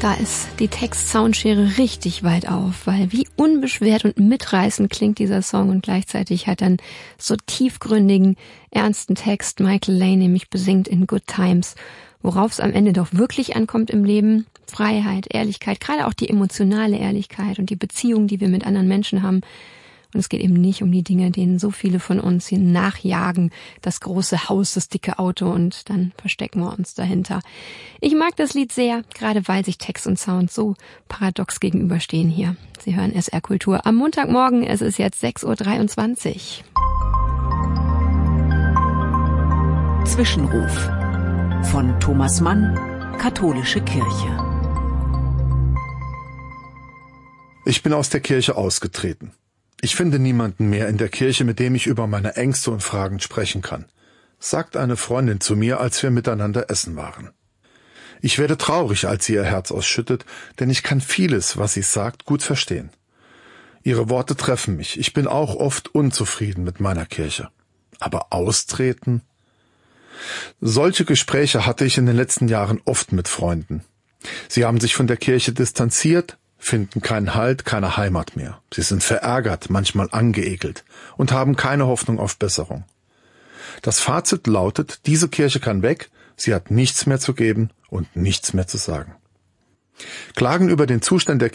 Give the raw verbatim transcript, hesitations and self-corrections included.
Da ist die Text-Soundschere richtig weit auf, weil wie unbeschwert und mitreißend klingt dieser Song und gleichzeitig hat dann so tiefgründigen, ernsten Text Michael Lane nämlich besingt in Good Times, worauf es am Ende doch wirklich ankommt im Leben. Freiheit, Ehrlichkeit, gerade auch die emotionale Ehrlichkeit und die Beziehung, die wir mit anderen Menschen haben. Und es geht eben nicht um die Dinge, denen so viele von uns hier nachjagen. Das große Haus, das dicke Auto und dann verstecken wir uns dahinter. Ich mag das Lied sehr, gerade weil sich Text und Sound so paradox gegenüberstehen hier. Sie hören S R Kultur am Montagmorgen. Es ist jetzt sechs Uhr dreiundzwanzig. Zwischenruf von Thomas Mann, Katholische Kirche. Ich bin aus der Kirche ausgetreten. Ich finde niemanden mehr in der Kirche, mit dem ich über meine Ängste und Fragen sprechen kann, sagt eine Freundin zu mir, als wir miteinander essen waren. Ich werde traurig, als sie ihr Herz ausschüttet, denn ich kann vieles, was sie sagt, gut verstehen. Ihre Worte treffen mich. Ich bin auch oft unzufrieden mit meiner Kirche. Aber austreten? Solche Gespräche hatte ich in den letzten Jahren oft mit Freunden. Sie haben sich von der Kirche distanziert, finden keinen Halt, keine Heimat mehr. Sie sind verärgert, manchmal angeekelt und haben keine Hoffnung auf Besserung. Das Fazit lautet, diese Kirche kann weg, sie hat nichts mehr zu geben und nichts mehr zu sagen. Klagen über den Zustand der